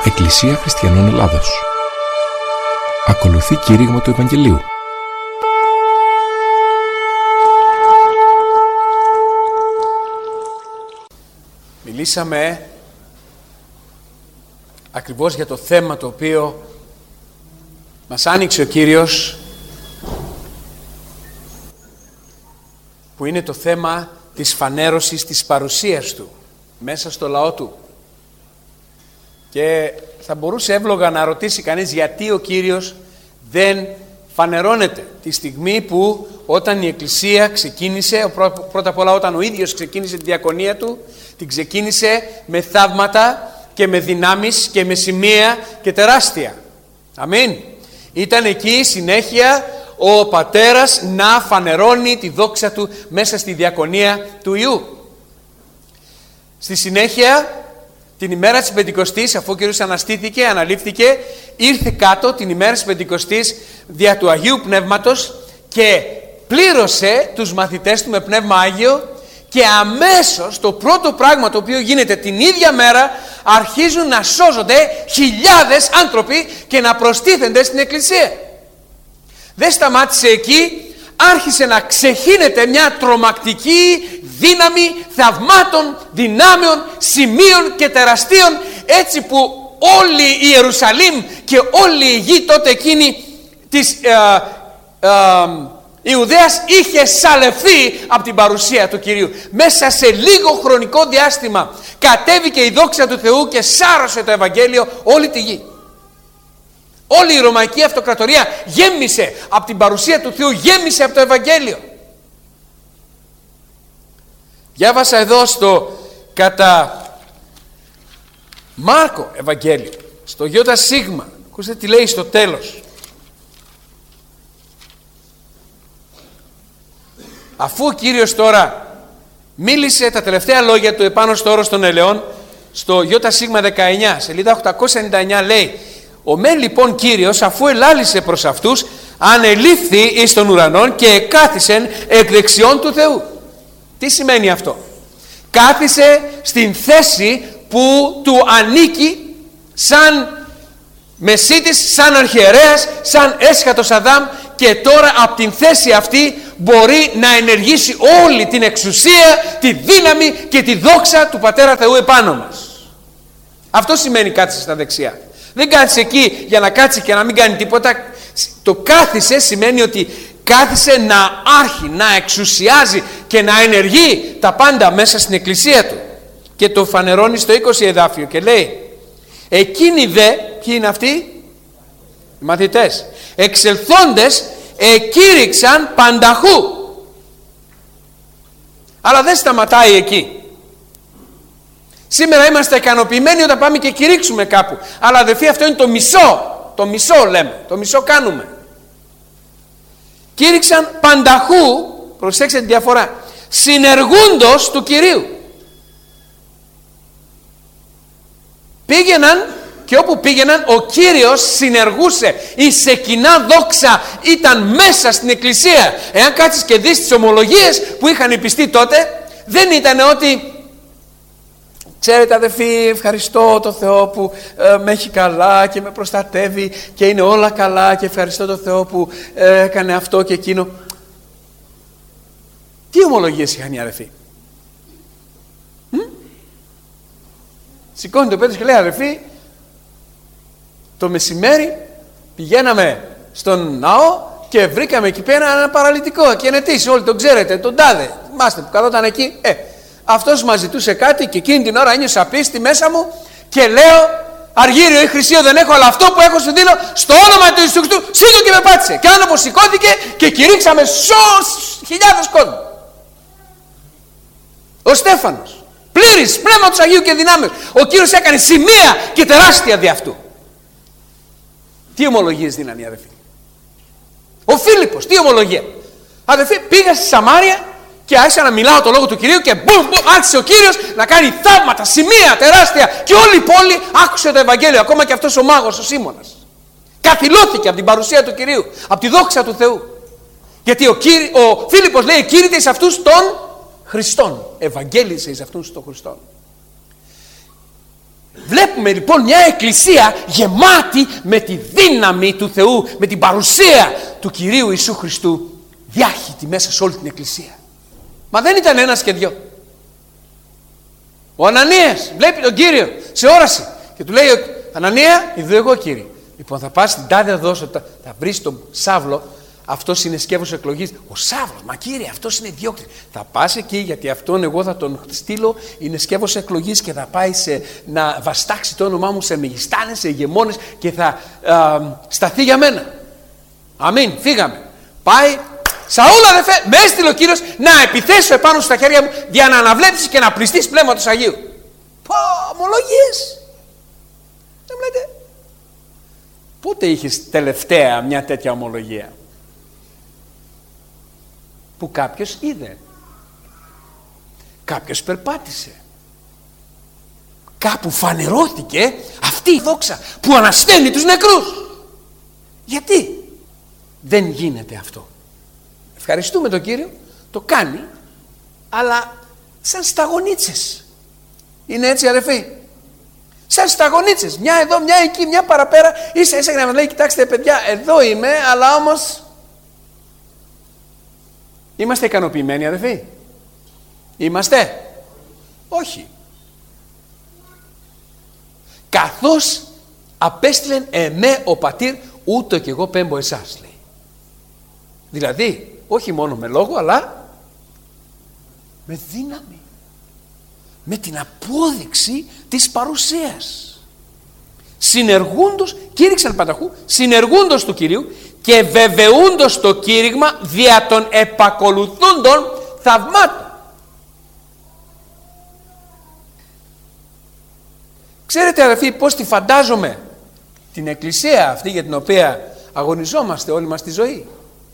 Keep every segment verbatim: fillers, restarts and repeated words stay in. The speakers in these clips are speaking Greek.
Εκκλησία Χριστιανών Ελλάδος. Ακολουθεί κήρυγμα του Ευαγγελίου. Μιλήσαμε ακριβώς για το θέμα το οποίο μας άνοιξε ο Κύριος, που είναι το θέμα της φανέρωσης της παρουσίας Του μέσα στο λαό Του. Και θα μπορούσε εύλογα να ρωτήσει κανείς γιατί ο Κύριος δεν φανερώνεται τη στιγμή που όταν η Εκκλησία ξεκίνησε, πρώτα απ' όλα όταν ο ίδιος ξεκίνησε τη διακονία Του, την ξεκίνησε με θαύματα και με δυνάμεις και με σημεία και τεράστια. Αμήν. Ήταν εκεί συνέχεια ο Πατέρας να φανερώνει τη δόξα Του μέσα στη διακονία του Υιού. Στη συνέχεια, την ημέρα της Πεντηκοστής, αφού ο Κύριος αναστήθηκε, αναλήφθηκε, ήρθε κάτω την ημέρα της Πεντηκοστής δια του Αγίου Πνεύματος και πλήρωσε τους μαθητές Του με Πνεύμα Άγιο, και αμέσως το πρώτο πράγμα το οποίο γίνεται την ίδια μέρα, αρχίζουν να σώζονται χιλιάδες άνθρωποι και να προστίθενται στην Εκκλησία. Δεν σταμάτησε εκεί, άρχισε να ξεχύνεται μια τρομακτική δύναμη θαυμάτων, δυνάμεων, σημείων και τεραστίων, έτσι που όλη η Ιερουσαλήμ και όλη η γη τότε εκείνη της ε, ε, Ιουδαίας είχε σαλευθεί από την παρουσία του Κυρίου. Μέσα σε λίγο χρονικό διάστημα κατέβηκε η δόξα του Θεού και σάρωσε το Ευαγγέλιο όλη τη γη. Όλη η Ρωμαϊκή Αυτοκρατορία γέμισε από την παρουσία του Θεού, γέμισε από το Ευαγγέλιο. Διάβασα εδώ στο κατά Μάρκο Ευαγγέλιο, στο Ιώτα Σίγμα. Ακούστε τι λέει στο τέλος. Αφού ο Κύριος τώρα μίλησε τα τελευταία λόγια Του επάνω στο όρος των ελαιών, στο Ιώτα Σίγμα δεκαεννιά, σελίδα οκτακόσια ενενήντα εννιά, λέει: «Ο μεν λοιπόν Κύριος, αφού ελάλησε προς αυτούς, ανελήφθη εις των ουρανών και εκάθισεν εκ δεξιών του Θεού». Τι σημαίνει αυτό? Κάθισε στην θέση που Του ανήκει σαν μεσίτης, σαν αρχιερέας, σαν έσχατος Αδάμ, και τώρα από την θέση αυτή μπορεί να ενεργήσει όλη την εξουσία, τη δύναμη και τη δόξα του Πατέρα Θεού επάνω μας. Αυτό σημαίνει κάθισε στα δεξιά. Δεν κάθισε εκεί για να κάτσει και να μην κάνει τίποτα. Το κάθισε σημαίνει ότι κάθισε να άρχει, να εξουσιάζει και να ενεργεί τα πάντα μέσα στην Εκκλησία Του. Και το φανερώνει στο είκοσι εδάφιο και λέει: «Εκείνοι δε», ποιοι είναι αυτοί? Οι μαθητές, «εξελθόντες εκήρυξαν πανταχού». Αλλά δεν σταματάει εκεί. Σήμερα είμαστε ικανοποιημένοι όταν πάμε και κηρύξουμε κάπου. Αλλά αδελφοί, αυτό είναι το μισό. Το μισό λέμε. Το μισό κάνουμε. Κήρυξαν πανταχού, προσέξτε τη διαφορά, συνεργούντος του Κυρίου. Πήγαιναν και όπου πήγαιναν ο Κύριος συνεργούσε. Η σεκινά δόξα ήταν μέσα στην Εκκλησία. Εάν κάτσεις και δεις τις ομολογίες που είχαν οι πιστοί τότε, δεν ήταν ότι «Ξέρετε αδελφοί, ευχαριστώ το Θεό που ε, με έχει καλά και με προστατεύει και είναι όλα καλά και ευχαριστώ το Θεό που ε, έκανε αυτό και εκείνο». Τι ομολογίες είχαν οι αδελφοί? Μ? Σηκώνεται ο Πέτρος και λέει: «Αδελφοί, το μεσημέρι πηγαίναμε στον ναό και βρήκαμε εκεί πέρα ένα παραλυτικό και ενετήσει, όλοι τον ξέρετε, τον τάδε, θυμάστε που καθόταν εκεί. Ε, αυτός μας ζητούσε κάτι και εκείνη την ώρα ένιωσα πίστη μέσα μου και λέω: Αργύριο ή χρυσίο δεν έχω, αλλά αυτό που έχω σου δίνω στο όνομα του Ιησού Χριστού, σήκω και με πάτησε». Και άνθρωπος σηκώθηκε και κηρύξαμε σως χιλιάδες κόσμο. Ο Στέφανος, πλήρης πνεύματος Αγίου και δυνάμεως, ο Κύριος έκανε σημεία και τεράστια δι' αυτού. Τι ομολογίες δίναν οι αδελφοί? Ο Φίλιππος, τι ομολογία? Αδελφοί, πήγα στη Σαμάρια και άρχισα να μιλάω το λόγο του Κυρίου και μπουμ, μπουμ, άρχισε ο Κύριος να κάνει θαύματα, σημεία τεράστια και όλη η πόλη άκουσε το Ευαγγέλιο, ακόμα και αυτός ο μάγος ο Σίμωνας. Καθυλώθηκε από την παρουσία του Κυρίου, από τη δόξα του Θεού. Γιατί ο, Κύρι, ο Φίλιππος λέει: «Κήρυτε εις αυτούς των Χριστών». Ευαγγέλισε εις αυτούς των Χριστών. Βλέπουμε Βλέπουμε λοιπόν μια εκκλησία γεμάτη με τη δύναμη του Θεού, με την παρουσία του Κυρίου Ιησού Χριστού διάχυτη μέσα σε όλη την εκκλησία. Μα δεν ήταν ένας και δυο. Ο Ανανίας βλέπει τον Κύριο σε όραση και του λέει: Ανανία, εδώ εγώ, Κύριε. Λοιπόν, θα πας στην τάδε δώσω, θα βρεις τον Σάβλο. Αυτός είναι σκεύος εκλογής. Ο Σάβλος, μα Κύριε, αυτός είναι διώκτης. Θα πας εκεί, γιατί αυτόν εγώ θα τον στείλω. Είναι σκεύος εκλογής και θα πάει σε, να βαστάξει το όνομά μου σε μεγιστάνες, σε ηγεμόνες και θα α, σταθεί για μένα. Αμήν. Φύγαμε. Πάει. Σαούλ, αδερφέ, με έστειλε ο Κύριος να επιθέσω επάνω στα χέρια μου για να αναβλέψεις και να πληστείς πνεύματος Αγίου. Πω, ομολογίες. Δεν μου λέτε. Πότε είχες τελευταία μια τέτοια ομολογία? Που κάποιος είδε, κάποιος περπάτησε, κάπου φανερώθηκε αυτή η δόξα που ανασταίνει τους νεκρούς. Γιατί δεν γίνεται αυτό? Ευχαριστούμε τον Κύριο, το κάνει, αλλά σαν σταγονίτσες. Είναι έτσι, αδερφοί? Σαν σταγονίτσες, μια εδώ, μια εκεί, μια παραπέρα, ίσα ίσα για να μας λέει: κοιτάξτε παιδιά, εδώ είμαι, αλλά όμως είμαστε ικανοποιημένοι, αδερφοί? Είμαστε? Όχι. Καθώς απέστειλεν εμέ ο πατήρ, ούτω και εγώ πέμπω εσάς, λέει. Δηλαδή, όχι μόνο με λόγο, αλλά με δύναμη. Με την απόδειξη της παρουσίας. Συνεργούντος, κήρυξαν πανταχού, συνεργούντος του Κυρίου και βεβαιούντος το κήρυγμα δια των επακολουθούντων θαυμάτων. Ξέρετε, αδερφοί, πώς τη φαντάζομαι την εκκλησία αυτή για την οποία αγωνιζόμαστε όλη μας τη ζωή?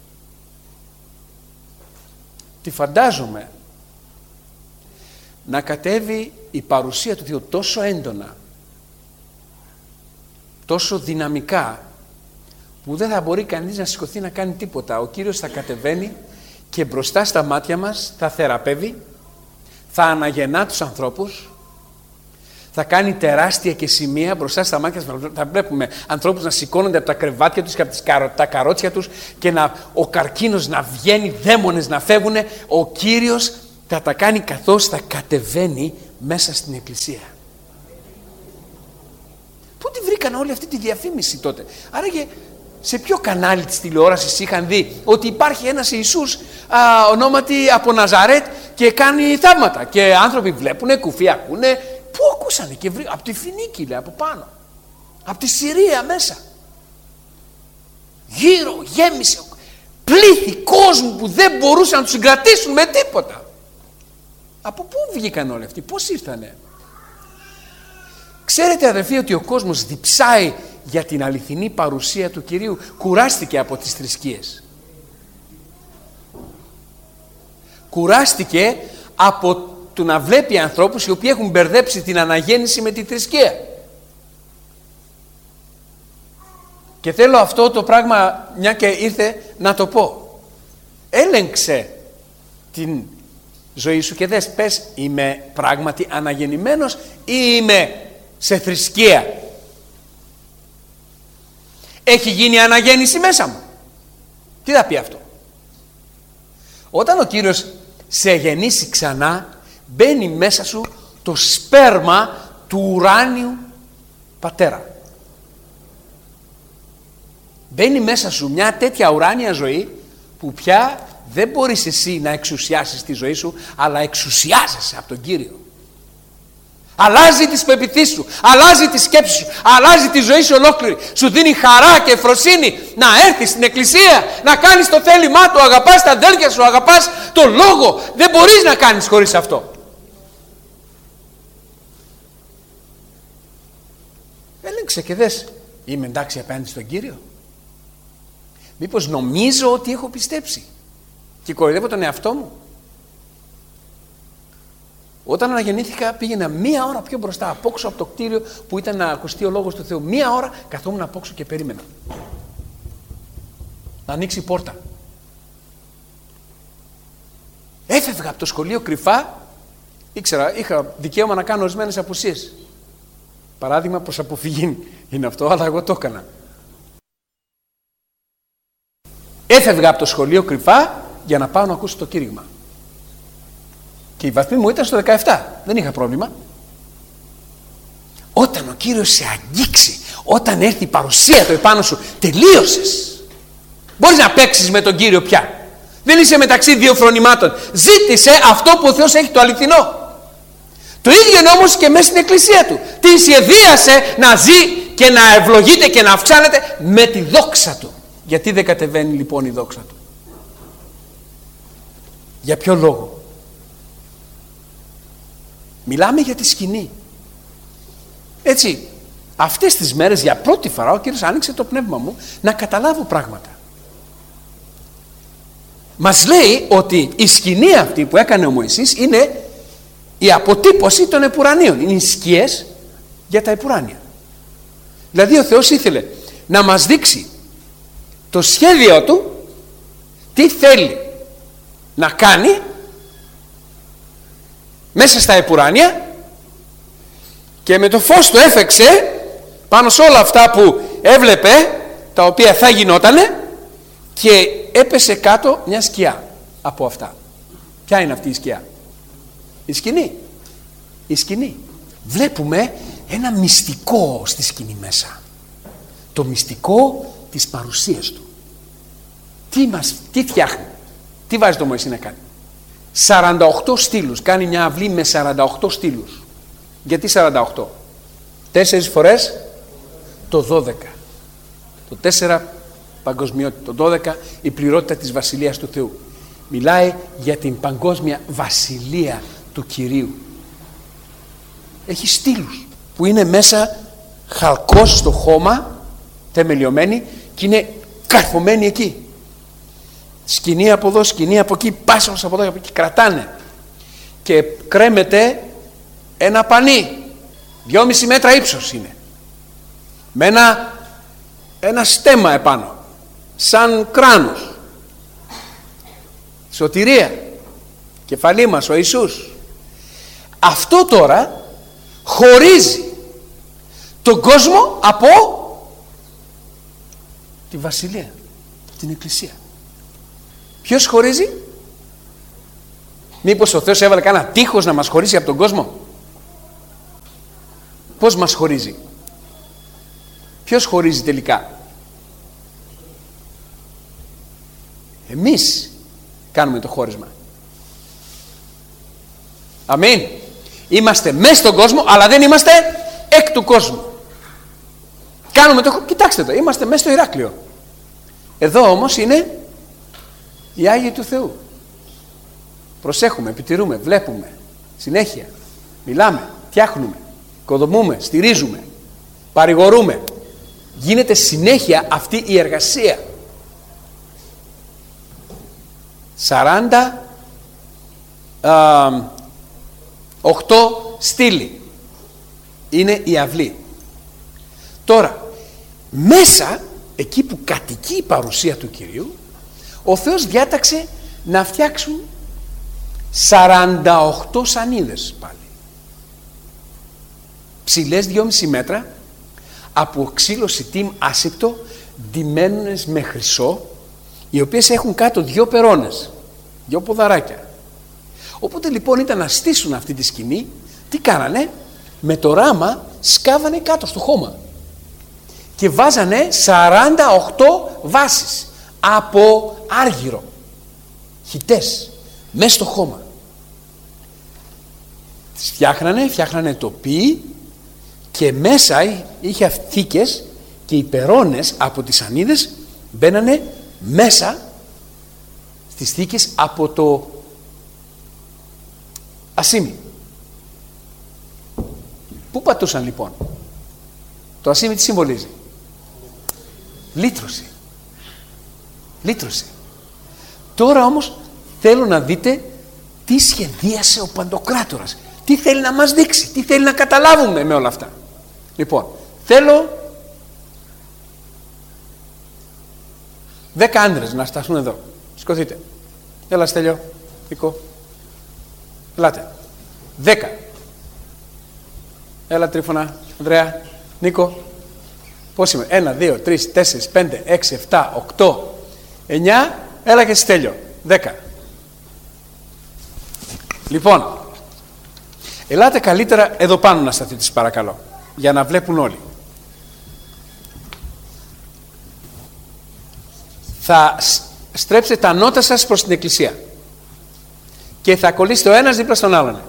Τη φαντάζομαι να κατέβει η παρουσία του Θεού τόσο έντονα, τόσο δυναμικά, που δεν θα μπορεί κανείς να σηκωθεί να κάνει τίποτα. Ο Κύριος θα κατεβαίνει και μπροστά στα μάτια μας θα θεραπεύει, θα αναγεννά τους ανθρώπους, θα κάνει τεράστια και σημεία μπροστά στα μάτια μας. Θα βλέπουμε ανθρώπους να σηκώνονται από τα κρεβάτια τους και από τις καρο, τα καρότσια τους και να, ο καρκίνος να βγαίνει, δαίμονες να φεύγουν. Ο Κύριος θα τα κάνει καθώς θα κατεβαίνει μέσα στην εκκλησία. Πού τη βρήκαν όλη αυτή τη διαφήμιση τότε? Άραγε σε ποιο κανάλι της τηλεόρασης είχαν δει ότι υπάρχει ένας Ιησούς α, ονόματι από Ναζαρέτ και κάνει θαύματα και άνθρωποι βλέπουνε, κουφοί ακούνε? Πού ακούσανε? Και βρή... από τη Φινίκη, λέει, από πάνω, από τη Συρία μέσα, γύρω γέμισε πλήθη κόσμου που δεν μπορούσαν να τους συγκρατήσουν με τίποτα. Από πού βγήκαν όλοι αυτοί? Πώς ήρθανε? Ξέρετε, αδερφοί, ότι ο κόσμος διψάει για την αληθινή παρουσία του Κυρίου? Κουράστηκε από τις θρησκείες. Κουράστηκε από το να βλέπει ανθρώπους οι οποίοι έχουν μπερδέψει την αναγέννηση με τη θρησκεία. Και θέλω αυτό το πράγμα, μια και ήρθε, να το πω. Έλεγξε την ζωή σου και δες, πες, είμαι πράγματι αναγεννημένος ή είμαι σε θρησκεία? Έχει γίνει αναγέννηση μέσα μου? Τι θα πει αυτό? Όταν ο Κύριος σε γεννήσει ξανά, μπαίνει μέσα σου το σπέρμα του ουράνιου πατέρα. Μπαίνει μέσα σου μια τέτοια ουράνια ζωή που πια δεν μπορείς εσύ να εξουσιάσεις τη ζωή σου, αλλά εξουσιάζεσαι από τον Κύριο. Αλλάζει τις πεποιθήσεις σου, αλλάζει τις σκέψεις σου, αλλάζει τη ζωή σου ολόκληρη. Σου δίνει χαρά και ευφροσύνη να έρθεις στην εκκλησία, να κάνεις το θέλημά του, αγαπάς τα αδέλφια σου, αγαπάς το λόγο. Δεν μπορείς να κάνεις χωρίς αυτό. Έλεγξε και δες, είμαι εντάξει απέναντι στον Κύριο? Μήπως νομίζω ότι έχω πιστέψει και κοροϊδεύω τον εαυτό μου? Όταν αναγεννήθηκα, πήγαινα μία ώρα πιο μπροστά, απόξω από το κτίριο που ήταν να ακουστεί ο λόγος του Θεού. Μία ώρα καθόμουν απόξω και περίμενα να ανοίξει η πόρτα. Έφευγα από το σχολείο κρυφά, ήξερα, είχα δικαίωμα να κάνω ορισμένες απουσίες. Παράδειγμα προς αποφυγή είναι αυτό, αλλά εγώ το έκανα. Έφευγα από το σχολείο κρυφά για να πάω να ακούσω το κήρυγμα. Και η βαθμή μου ήταν στο δεκαεπτά. Δεν είχα πρόβλημα. Όταν ο Κύριος σε αγγίξει, όταν έρθει η παρουσία του επάνω σου, τελείωσες. Μπορείς να παίξεις με τον Κύριο πια. Δεν είσαι μεταξύ δύο φρονημάτων. Ζήτησε αυτό που ο Θεός έχει, το αληθινό. Το ίδιο είναι όμως και μέσα στην εκκλησία του. Την σχεδίασε να ζει και να ευλογείται και να αυξάνεται με τη δόξα του. Γιατί δεν κατεβαίνει λοιπόν η δόξα του? Για ποιο λόγο? Μιλάμε για τη σκηνή. Έτσι, αυτές τις μέρες για πρώτη φορά ο Κύριος άνοιξε το πνεύμα μου να καταλάβω πράγματα. Μας λέει ότι η σκηνή αυτή που έκανε ο Μωυσής είναι η αποτύπωση των επουρανίων. Είναι οι σκιές για τα επουράνια. Δηλαδή ο Θεός ήθελε να μας δείξει το σχέδιο του, τι θέλει να κάνει μέσα στα επουράνια, και με το φως του έφεξε πάνω σε όλα αυτά που έβλεπε, τα οποία θα γινότανε, και έπεσε κάτω μια σκιά από αυτά. Ποια είναι αυτή η σκιά? Η σκηνή. Η σκηνή. Βλέπουμε ένα μυστικό στη σκηνή μέσα. Το μυστικό της παρουσίας του. Τι, μας, τι φτιάχνει? Τι βάζει το Μωυσή να κάνει? σαράντα οκτώ στήλους. Κάνει μια αυλή με σαράντα οκτώ στήλους. Γιατί σαράντα οκτώ? Τέσσερις φορές το δώδεκα. Το τέσσερα παγκοσμιότητα. Το δώδεκα η πληρότητα της Βασιλείας του Θεού. Μιλάει για την παγκόσμια βασιλεία του Κυρίου. Έχει στήλους που είναι μέσα χαλκός στο χώμα, θεμελιωμένοι, και είναι καρφωμένοι εκεί. Σκηνή από εδώ, σκηνή από εκεί, πάσος από εδώ και από εκεί, κρατάνε. Και κρέμεται ένα πανί, δυόμιση μέτρα ύψος είναι, με ένα, ένα στέμμα επάνω, σαν κράνος. Σωτηρία, κεφαλή μας, ο Ιησούς. Αυτό τώρα χωρίζει τον κόσμο από τη βασιλεία, την εκκλησία. Ποιος χωρίζει? Μήπως ο Θεός έβαλε κανένα τείχος να μας χωρίσει από τον κόσμο? Πώς μας χωρίζει? Ποιος χωρίζει τελικά? Εμείς κάνουμε το χώρισμα. Αμήν. Είμαστε μέσα στον κόσμο, αλλά δεν είμαστε εκ του κόσμου. Κάνουμε το... Κοιτάξτε το, είμαστε μέσα στο Ηράκλειο. Εδώ όμως είναι οι Άγιοι του Θεού. Προσέχουμε, επιτηρούμε, βλέπουμε συνέχεια, μιλάμε, φτιάχνουμε, οικοδομούμε, στηρίζουμε, παρηγορούμε. Γίνεται συνέχεια αυτή η εργασία. σαράντα οκτώ στήλοι είναι η αυλή. Τώρα μέσα εκεί που κατοικεί η παρουσία του Κυρίου, ο Θεός διάταξε να φτιάξουν σαράντα οκτώ σανίδες πάλι, ψηλές δυόμιση μέτρα, από ξύλο σιτίμ άσηπτο, ντυμένες με χρυσό, οι οποίες έχουν κάτω δυο περώνες, δυο ποδαράκια. Όποτε λοιπόν ήταν να στήσουν αυτή τη σκηνή, τι κάνανε? Με το ράμα σκάβανε κάτω στο χώμα και βάζανε σαράντα οκτώ βάσεις από άργυρο, χιτές, μέσα στο χώμα. Τις φτιάχνανε, φτιάχνανε τοπί, και μέσα είχε θήκες, και οι περώνες από τις σανίδες μπαίνανε μέσα στις θήκες από το ασίμι. Πού πατούσαν λοιπόν? Το ασίμι τι συμβολίζει? Λύτρωση. Λύτρωση. Τώρα όμως θέλω να δείτε τι σχεδίασε ο Παντοκράτορας. Τι θέλει να μας δείξει, τι θέλει να καταλάβουμε με όλα αυτά. Λοιπόν, θέλω δέκα άντρες να σταθούν εδώ. Σηκωθείτε. Έλα Στέλιο, Νίκο. Ελάτε. Δέκα. Έλα Τρίφωνα. Ανδρέα, Νίκο, πώς είμαι? Ένα, δύο, τρεις, τέσσερις, πέντε, έξι, εφτά, οκτώ, εννιά, έλα και Στέλιο, δέκα. Λοιπόν, ελάτε καλύτερα εδώ πάνω να σταθείτε, σας παρακαλώ, για να βλέπουν όλοι. Θα στρέψετε τα νότα σας προς την εκκλησία και θα κολλήσετε ο ένας δίπλα στον άλλον.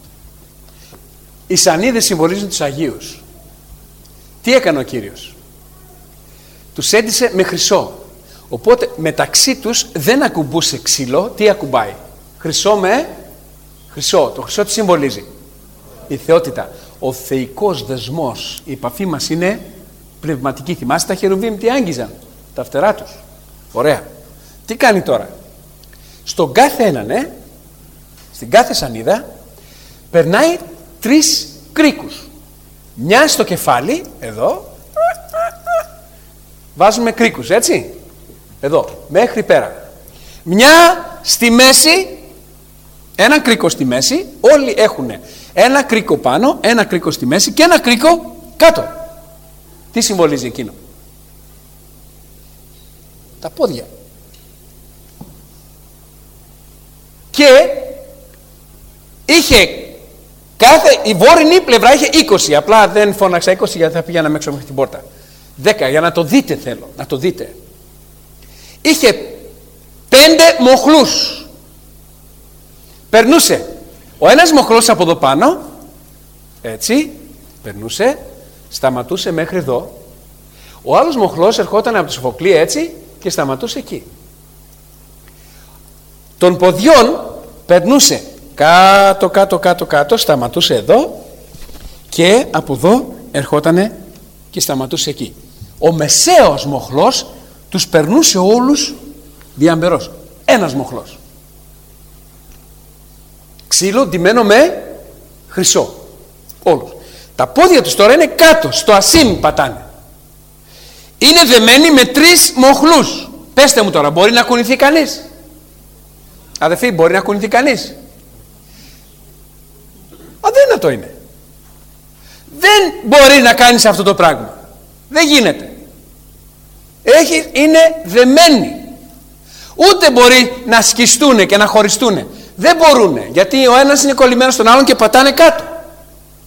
Οι σανίδες συμβολίζουν τους Αγίους. Τι έκανε ο Κύριος? Τους έντυσε με χρυσό. Οπότε μεταξύ τους δεν ακουμπούσε ξύλο. Τι ακουμπάει? Χρυσό με χρυσό. Το χρυσό τι συμβολίζει? Η θεότητα. Ο θεϊκός δεσμός, η επαφή μας είναι πνευματική. Θυμάστε τα χερουβίμ τι άγγιζαν? Τα φτερά τους. Ωραία. Τι κάνει τώρα? Στον κάθε έναν, ε, στην κάθε σανίδα περνάει τρεις κρίκους. Μια στο κεφάλι, εδώ, βάζουμε κρίκους, έτσι, εδώ, μέχρι πέρα. Μια στη μέση, ένα κρίκο στη μέση, όλοι έχουν ένα κρίκο πάνω, ένα κρίκο στη μέση και ένα κρίκο κάτω. Τι συμβολίζει εκείνο? Τα πόδια. Και είχε κάθε, η βόρεινη πλευρά είχε είκοσι, απλά δεν φώναξα είκοσι γιατί θα πήγαινα έξω μέχρι την πόρτα. δέκα, για να το δείτε θέλω, να το δείτε. Είχε πέντε μοχλούς. Περνούσε ο ένας μοχλός από εδώ πάνω, έτσι, περνούσε, σταματούσε μέχρι εδώ. Ο άλλος μοχλός ερχόταν από τη Σοφοκλή έτσι και σταματούσε εκεί. Των ποδιών περνούσε κάτω, κάτω, κάτω, κάτω, σταματούσε εδώ και από εδώ ερχότανε και σταματούσε εκεί. Ο μεσαίος μοχλός τους περνούσε όλους διαμπερός. Ένας μοχλός. Ξύλο ντυμένο με χρυσό. Όλους. Τα πόδια τους τώρα είναι κάτω, στο ασίμ πατάνε. Είναι δεμένοι με τρεις μοχλούς. Πέστε μου τώρα, μπορεί να κουνηθεί κανείς? Αδελφοί, μπορεί να κουνηθεί κανείς? Αδύνατο είναι. Δεν μπορεί να κάνεις αυτό το πράγμα. Δεν γίνεται. Έχει, είναι δεμένοι. Ούτε μπορεί να σκιστούν και να χωριστούν. Δεν μπορούν. Γιατί ο ένας είναι κολλημένος στον άλλον και πατάνε κάτω.